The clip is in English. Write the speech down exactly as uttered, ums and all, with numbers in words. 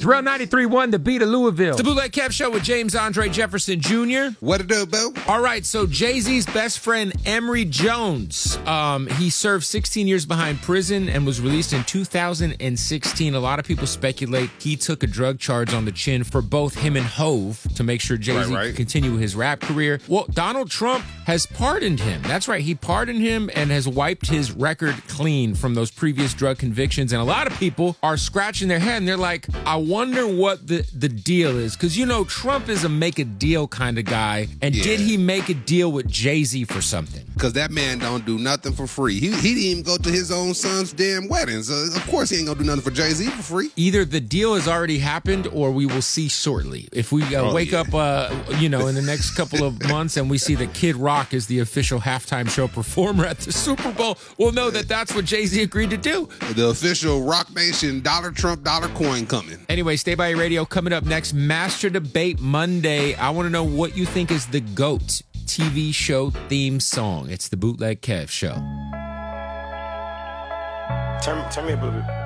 Drill ninety-three point one, the beat of Louisville. It's the Bootleg Kev Show with James Andre Jefferson Junior What it do, Bo? All right, so Jay-Z's best friend, Emory Jones, um, he served sixteen years behind prison and was released in two thousand sixteen. A lot of people speculate he took a drug charge on the chin for both him and Hove to make sure Jay-Z Right, right. could continue his rap career. Well, Donald Trump has pardoned him. That's right, he pardoned him and has wiped his record clean from those previous drug convictions. And a lot of people are scratching their head and they're like, I wonder what the, the deal is. Because, you know, Trump is a make a deal kind of guy. And Yeah. did he make a deal with Jay-Z for something? Because that man don't do nothing for free. He, he didn't even go to his own son's damn weddings. Uh, of course he ain't going to do nothing for Jay-Z for free. Either the deal has already happened or we will see shortly. If we uh, Oh, wake yeah. up, uh, you know, in the next couple of months and we see that Kid Rock is the official halftime show performer at the Super Bowl, we'll know that that's what Jay-Z agreed to do. The official Rock Nation dollar Trump dollar coin coming. Anyway, stay by your radio. Coming up next, Master Debate Monday. I want to know what you think is the GOAT T V show theme song. It's the Bootleg Kev Show. Turn, turn me up a little bit.